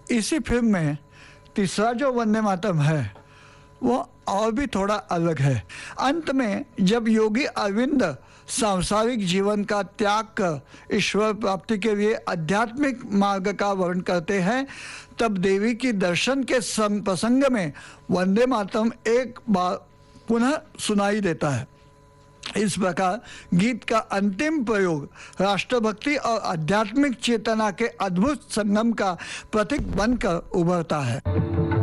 इसी फिल्म में तीसरा जो वंदे मातरम है वो और भी थोड़ा अलग है। अंत में जब योगी अरविंद सांसारिक जीवन का त्याग कर ईश्वर प्राप्ति के लिए आध्यात्मिक मार्ग का वर्णन करते हैं, तब देवी की दर्शन के प्रसंग में वंदे मातरम एक बार पुनः सुनाई देता है। इस प्रकार गीत का अंतिम प्रयोग राष्ट्रभक्ति और आध्यात्मिक चेतना के अद्भुत संगम का प्रतीक बनकर उभरता है।